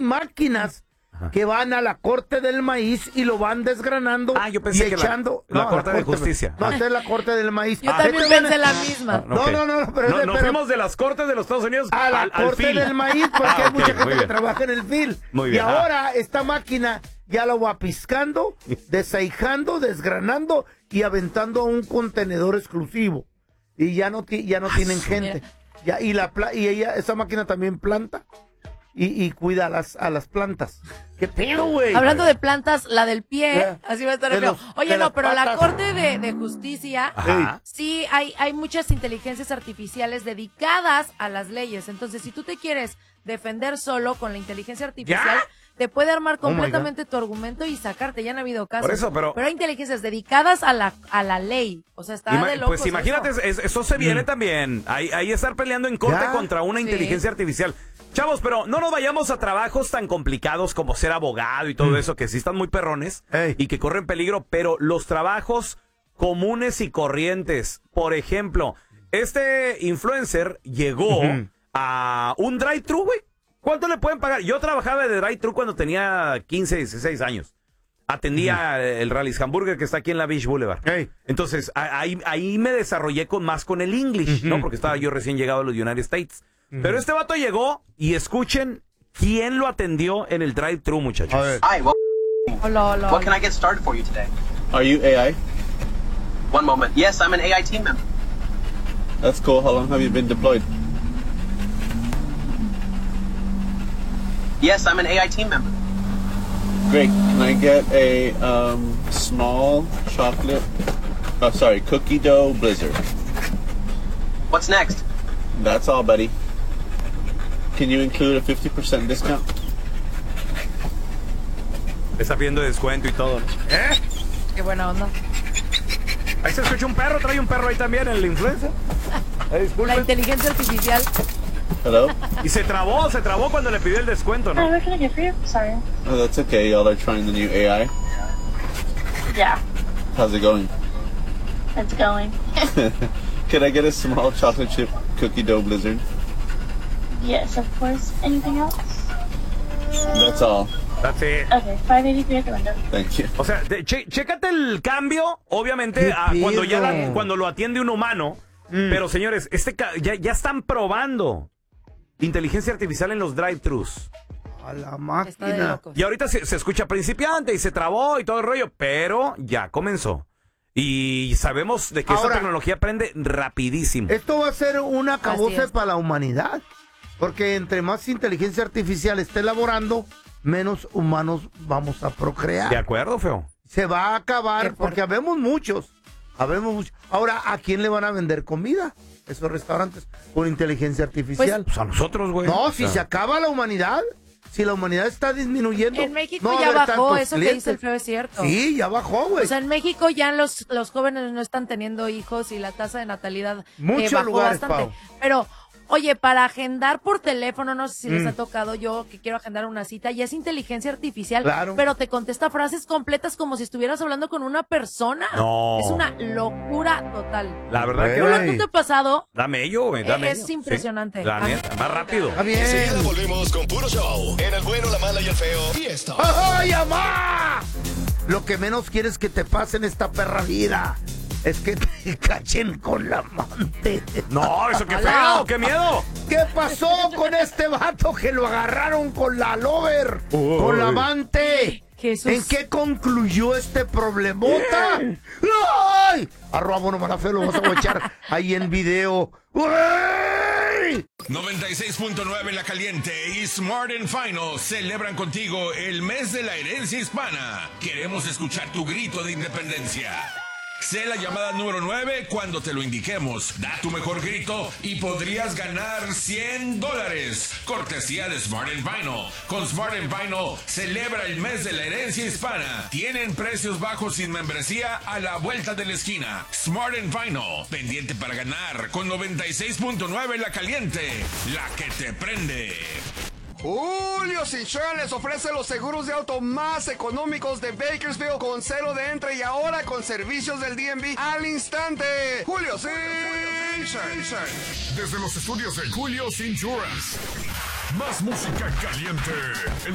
máquinas que van a la corte del maíz y lo van desgranando yo pensé y que echando. la corte de justicia. No, esta es la corte del maíz. Yo también pensé la misma. No, pero nos fuimos de las cortes de los Estados Unidos a la corte del maíz, porque hay mucha gente que trabaja en el fil. Muy Y bien. ahora esta máquina ya lo va piscando, desaijando, desgranando y aventando a un contenedor exclusivo. Y ya no tienen gente. Ya, y esa máquina también planta y cuida a las plantas. ¿Qué pedo, güey? Hablando de plantas, la del pie, así va a estar el feo. Oye, no, pero patas. la Corte de Justicia, Ajá. sí hay muchas inteligencias artificiales dedicadas a las leyes. Entonces, si tú te quieres defender solo con la inteligencia artificial, te puede armar completamente tu argumento y sacarte. Ya han habido casos. Por eso, pero hay inteligencias dedicadas a la ley. O sea, está de locos. Pues imagínate, eso se viene también. Ahí estar peleando en corte contra una inteligencia artificial. Chavos, pero no nos vayamos a trabajos tan complicados como ser abogado y todo eso, que sí están muy perrones y que corren peligro, pero los trabajos comunes y corrientes. Por ejemplo, este influencer llegó a un drive-thru, güey. ¿Cuánto le pueden pagar? Yo trabajaba de drive-thru cuando tenía 15, 16 años. Atendía el Rally's Hamburger que está aquí en la Beach Boulevard. Entonces, ahí me desarrollé más con el English, ¿no? Porque estaba yo recién llegado a los United States. Pero este vato llegó y escuchen quién lo atendió en el drive-thru, muchachos. Hi, well, Hola. what can I get started for you today? Are you AI? One moment. Yes, I'm an AI team member. That's cool. How long have you been deployed? Yes, I'm an AI team member. Great. Can I get a small chocolate? Oh, sorry, cookie dough blizzard. What's next? That's all, buddy. Can you include a 50% discount? Está pidiendo descuento y todo, ¿no? Qué buena onda. Ahí se escucha un perro, trae un perro ahí también, el influencer. La inteligencia artificial. Hello? Y se trabó cuando le pidió el descuento, ¿no? What can I get for you? Sorry. Oh, that's okay. Y'all are trying the new AI. Yeah, How's it going? it's going. Can I get a small chocolate chip cookie dough blizzard? Yes, of course. Anything else? That's all. That's it. Okay, 583 at the window. Thank you. O sea, chécate el cambio, obviamente, cuando lo atiende un humano. Pero, señores, ya están probando inteligencia artificial en los drive-thrus. A la Está de máquina. locos. Y ahorita se escucha principiante y se trabó y todo el rollo, pero ya comenzó. Y sabemos de que esta tecnología aprende rapidísimo. Esto va a ser un Así acabose es. para la humanidad. Porque entre más inteligencia artificial esté elaborando, menos humanos vamos a procrear. ¿De acuerdo, feo? Se va a acabar porque habemos muchos. Ahora, ¿a quién le van a vender comida? Esos restaurantes con inteligencia artificial. Pues a nosotros, güey. No, si se acaba la humanidad, si la humanidad está disminuyendo. En México no va a ya haber bajó, tantos eso que clientes. dice el feo es cierto. Sí, ya bajó, güey. O sea, en México ya los jóvenes no están teniendo hijos y la tasa de natalidad Muchos bajó lugares, bastante. Pau. Pero, oye, para agendar por teléfono, no sé si les ha tocado yo que quiero agendar una cita, ya es inteligencia artificial, Claro. pero te contesta frases completas como si estuvieras hablando con una persona. No. Es una locura total. La verdad que... ¿No te ha pasado? Dame ello, güey, dame Es ello. impresionante. Sí, la neta, más rápido. Está bien. Enseguida volvemos con puro show. En el bueno, la mala y el feo. Y esto. ¡Ay, amá! Lo que menos quieres que te pase en esta perra vida es que te cachen con la amante. No, eso qué feo, qué miedo. ¿Qué pasó con este vato que lo agarraron con la lover, con la amante? Jesús. ¿En qué concluyó este problemota? ¡Ay! Arroba Bueno Marafeo, lo vas a echar ahí en video. ¡Uy! 96.9 La Caliente y Smart & Final celebran contigo el mes de la herencia hispana. Queremos escuchar tu grito de independencia. Sé la llamada número 9 cuando te lo indiquemos. Da tu mejor grito y podrías ganar $100. Cortesía de Smart & Vinyl. Con Smart & Vinyl celebra el mes de la herencia hispana. Tienen precios bajos sin membresía a la vuelta de la esquina. Smart & Vinyl. Pendiente para ganar con 96.9 La Caliente. La que te prende. Julio Insurance les ofrece los seguros de auto más económicos de Bakersfield con cero de entre y ahora con servicios del DMV al instante. Julio Insurance. Desde los estudios de Julio's Insurance. Más música caliente.